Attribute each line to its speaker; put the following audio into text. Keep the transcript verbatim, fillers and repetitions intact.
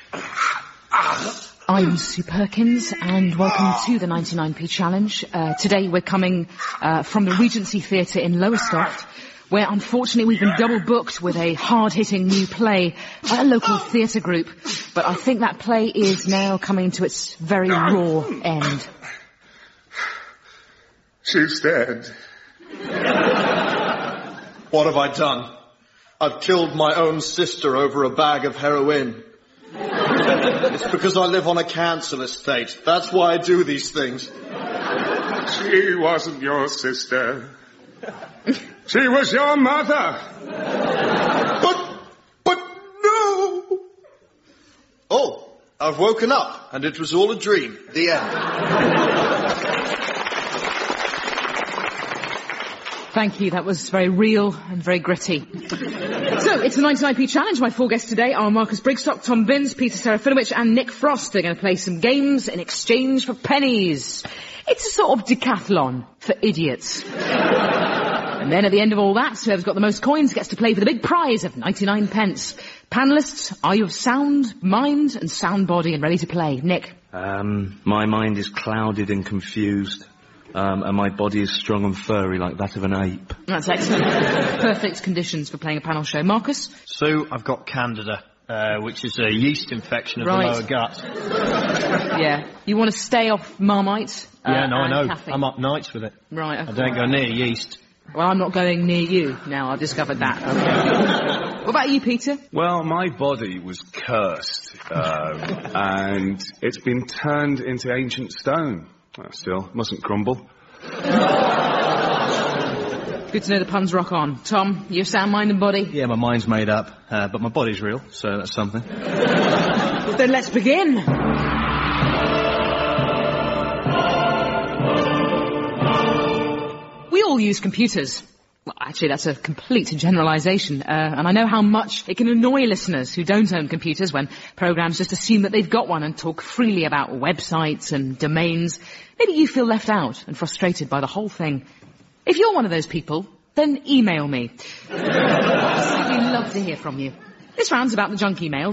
Speaker 1: I'm Sue Perkins, and welcome to the ninety-nine p Challenge. Uh, today we're coming uh, from the Regency Theatre in Lowestoft, where unfortunately we've been double booked with a hard-hitting new play by a local theatre group. But I think that play is now coming to its very raw end.
Speaker 2: She's dead.
Speaker 3: What have I done? I've killed my own sister over a bag of heroin. It's because I live on a council estate. That's why I do these things.
Speaker 2: She wasn't your sister. She was your mother.
Speaker 3: But, but no. Oh, I've woken up and it was all a dream. The end.
Speaker 1: Thank you, that was very real and very gritty. So, it's the ninety-nine p Challenge. My four guests today are Marcus Brigstock, Tom Binns, Peter Serafinowicz and Nick Frost. They're going to play some games in exchange for pennies. It's a sort of decathlon for idiots. And then at the end of all that, whoever's got the most coins gets to play for the big prize of ninety-nine pence. Panellists, are you of sound mind and sound body and ready to play? Nick?
Speaker 4: Um, my mind is clouded and confused. Um, and my body is strong and furry like that of an ape.
Speaker 1: That's excellent. Perfect conditions for playing a panel show. Marcus?
Speaker 5: So, I've got Candida, uh, which is a yeast infection of
Speaker 1: right.
Speaker 5: the lower gut.
Speaker 1: Yeah. You want to stay off Marmite?
Speaker 5: Yeah,
Speaker 1: uh,
Speaker 5: no, I know.
Speaker 1: caffeine.
Speaker 5: I'm up nights with it.
Speaker 1: Right. Okay.
Speaker 5: I don't go near yeast.
Speaker 1: Well, I'm not going near you now. I've discovered that. Okay. What about you, Peter?
Speaker 2: Well, my body was cursed, um, and it's been turned into ancient stone. Well, still, mustn't crumble.
Speaker 1: Good to know the puns rock on. Tom, you have sound mind and body?
Speaker 5: Yeah, my mind's made up, uh, but my body's real, so that's something.
Speaker 1: Then let's begin. We all use computers. Well, actually, that's a complete generalisation, uh, and I know how much it can annoy listeners who don't own computers when programs just assume that they've got one and talk freely about websites and domains. Maybe you feel left out and frustrated by the whole thing. If you're one of those people, then email me. I'd absolutely love to hear from you. This round's about the junk emails.